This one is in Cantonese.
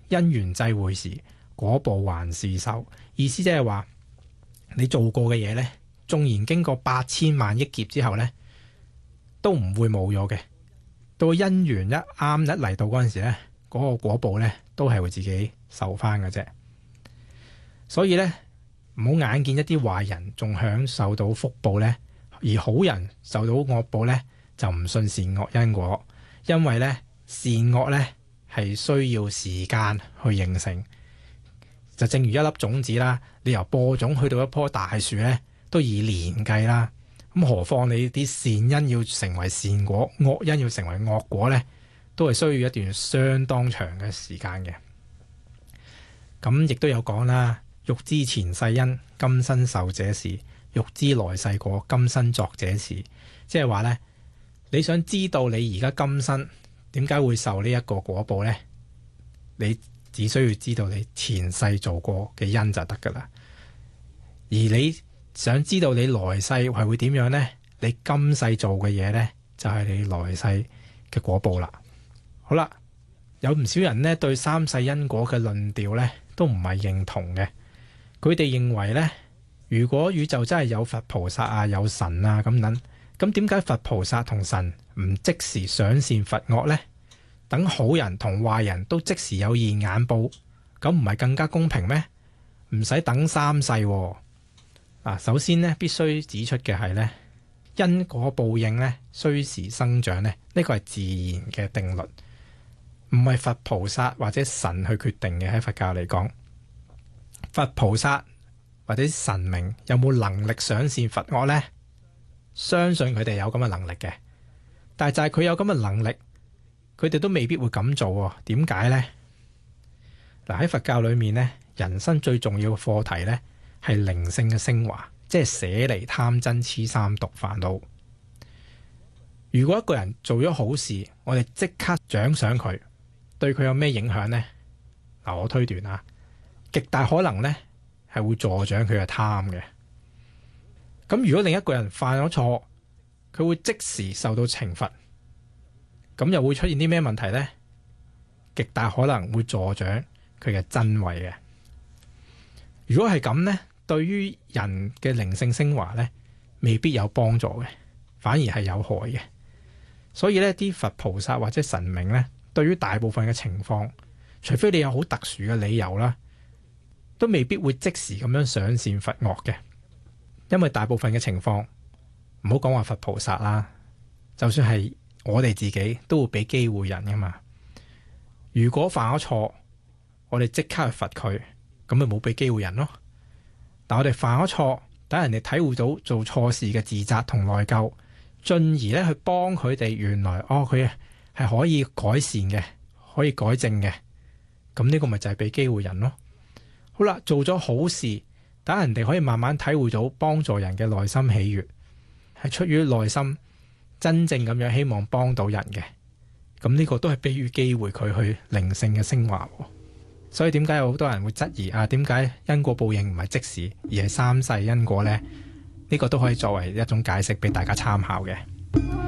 因緣際會時，果報還是受。意思即係話你做過嘅嘢呢，縱然經過8000萬億劫之後呢，都唔會冇咗嘅。到因緣一啱一嚟到嗰陣時呢，嗰個果報呢都係會自己受翻嘅啫。所以呢，唔好眼見一啲壞人仲享受到福報呢，而好人受到惡報呢，就唔信善惡因果。因為呢，善惡呢係需要時間去形成。就正如一粒種子啦，你由播種去到一棵大樹呢，都以年計啦。咁何況你啲善因要成為善果，惡因要成為惡果呢，都係需要一段相當長嘅時間嘅。咁亦都有講啦，欲知前世因，今生受這事；欲知來世果，今生作這事。即係話呢，你想知道你而家今生點解會受呢一個果報呢？你只需要知道你前世做過嘅因就得噶啦。而你想知道你來世係會點樣呢？你今世做嘅嘢呢，就係你來世嘅果報啦。好啦，有唔少人呢對三世因果嘅論調呢都唔係認同嘅。佢哋認為呢，如果宇宙真係有佛菩薩啊、有神啊咁等，咁點解佛菩薩同神唔即時賞善罰惡呢？等好人同壞人都即時有現眼報，咁唔係更加公平咩？唔使等三世喎。首先呢，必須指出嘅係呢，因果報應呢，需時生長呢，呢個係自然嘅定律，唔係佛菩薩或者神去決定嘅。喺佛教嚟講，佛菩薩或者神明有冇能力賞善罰惡呢？相信佢哋有咁嘅能力嘅，但係就係佢有咁嘅能力，佢哋都未必會咁做喎。點解呢？喺佛教裏面呢，人生最重要嘅課題呢，係靈性嘅升華，即係捨離貪嗔癡三毒煩惱。如果一個人做咗好事，我哋即刻獎賞佢，對佢有咩影響呢？我推斷啊，極大可能呢係會助長佢嘅貪嘅。咁如果另一個人犯咗錯，佢會即時受到懲罰，咁又會出現啲咩問題呢？極大可能會助長佢嘅瞋恚嘅。如果係咁呢，對於人嘅靈性升華呢，未必有幫助嘅，反而係有害嘅。所以呢啲佛菩薩或者神明呢，對於大部分嘅情況，除非你有好特殊嘅理由啦，都未必會即時咁樣賞善罰惡嘅。因為大部分嘅情況，唔好講話佛菩薩啦，就算係我哋自己都會俾機會人噶嘛。如果犯咗錯，我哋即刻去罰佢，咁咪冇俾機會人咯。但我哋犯咗錯，等人哋體會到做錯事嘅自責同內疚，進而咧去幫佢哋，原來佢係可以改善嘅，可以改正嘅。咁呢個咪就係俾機會人咯。好啦，做咗好事，等人哋可以慢慢體會到幫助人嘅內心喜悅，係出於內心真正咁樣希望幫到人嘅。咁呢個都係俾予機會佢去靈性嘅升華。所以點解有好多人會質疑點解因果報應唔係即時，而係三世因果呢？呢個都可以作為一種解釋俾大家參考嘅。